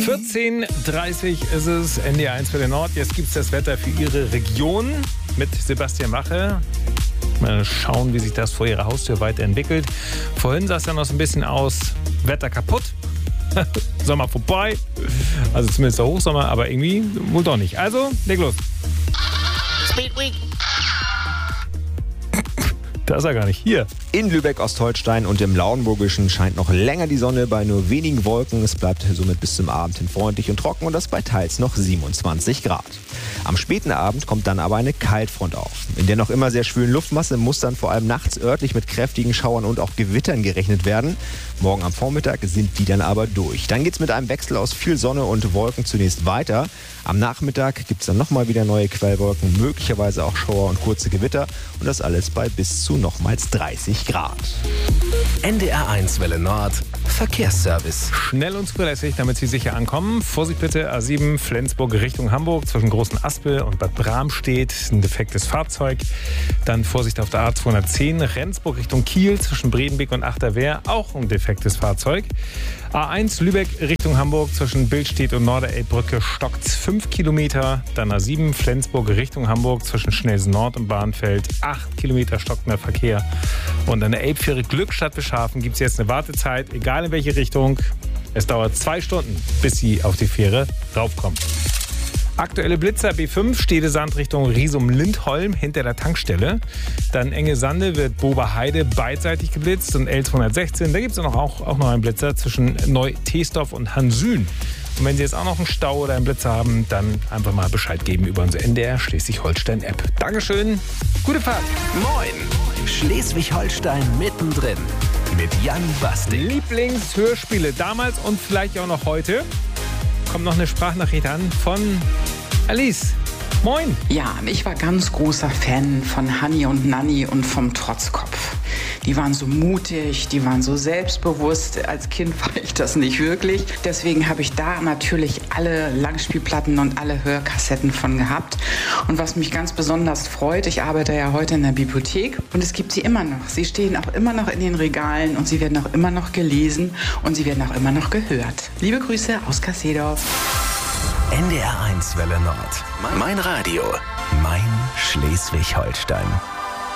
14:30 ist es, NDR1 für den Nord. Jetzt gibt es das Wetter für Ihre Region mit Sebastian Wache. Mal schauen, wie sich das vor Ihrer Haustür weiterentwickelt. Vorhin sah es ja noch so ein bisschen aus, Wetter kaputt. Sommer vorbei. Also zumindest der Hochsommer, aber irgendwie wohl doch nicht. Also, leg los. Speed Week. Da ist er gar nicht. Hier. In Lübeck-Ostholstein und im Lauenburgischen scheint noch länger die Sonne bei nur wenigen Wolken. Es bleibt somit bis zum Abend hin freundlich und trocken und das bei teils noch 27 Grad. Am späten Abend kommt dann aber eine Kaltfront auf. In der noch immer sehr schwülen Luftmasse muss dann vor allem nachts örtlich mit kräftigen Schauern und auch Gewittern gerechnet werden. Morgen am Vormittag sind die dann aber durch. Dann geht's mit einem Wechsel aus viel Sonne und Wolken zunächst weiter. Am Nachmittag gibt's dann nochmal wieder neue Quellwolken, möglicherweise auch Schauer und kurze Gewitter. Und das alles bei bis zu nochmals 30 Grad. NDR1 Welle Nord. Verkehrsservice. Schnell und zuverlässig, damit Sie sicher ankommen. Vorsicht bitte, A7 Flensburg Richtung Hamburg zwischen Großen Aspel und Bad Bramstedt. Ein defektes Fahrzeug. Dann Vorsicht auf der A210 Rendsburg Richtung Kiel zwischen Bredenbeek und Achterwehr. Auch ein defektes Fahrzeug. A1 Lübeck Richtung Hamburg zwischen Billstedt und Norderelbbrücke stockt 5 Kilometer. Dann A7 Flensburg Richtung Hamburg zwischen Schnelsen Nord und Bahnfeld. 8 Kilometer stockender Verkehr. Und an der Elbfähre Glückstadt Bischhafen gibt es jetzt eine Wartezeit, egal in welche Richtung. Es dauert 2 Stunden, bis Sie auf die Fähre raufkommen. Aktuelle Blitzer B5, Stedesand Richtung Riesum-Lindholm hinter der Tankstelle. Dann Enge Sande wird Boberheide beidseitig geblitzt und L216. Da gibt es auch noch einen Blitzer zwischen Neu-Teesdorf und Hansün. Und wenn Sie jetzt auch noch einen Stau oder einen Blitzer haben, dann einfach mal Bescheid geben über unsere NDR Schleswig-Holstein-App. Dankeschön, gute Fahrt. Moin. Schleswig-Holstein mittendrin mit Jan Bastik. Lieblingshörspiele damals und vielleicht auch noch heute. Kommt noch eine Sprachnachricht an von Alice. Moin. Ja, ich war ganz großer Fan von Hanni und Nanni und vom Trotzkopf. Die waren so mutig, die waren so selbstbewusst. Als Kind war ich das nicht wirklich. Deswegen habe ich da natürlich alle Langspielplatten und alle Hörkassetten von gehabt. Und was mich ganz besonders freut, ich arbeite ja heute in der Bibliothek und es gibt sie immer noch. Sie stehen auch immer noch in den Regalen und sie werden auch immer noch gelesen und sie werden auch immer noch gehört. Liebe Grüße aus Kassedorf. NDR1 Welle Nord. Mein Radio. Mein Schleswig-Holstein.